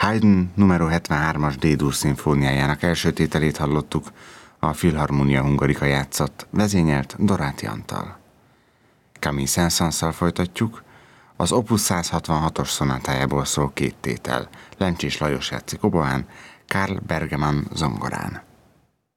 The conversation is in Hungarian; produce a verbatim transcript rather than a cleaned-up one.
Haydn numero hetvenhármas D-dur szimfóniájának első tételét hallottuk, a Philharmonia Hungarica játszott, vezényelt Doráti Antal. Camille Saint-Saënsszal folytatjuk, az Opus száz hatvanhatos szonátájából szól két tétel, Lencsés Lajos játszik oboán, Karl Bergemann zongorán.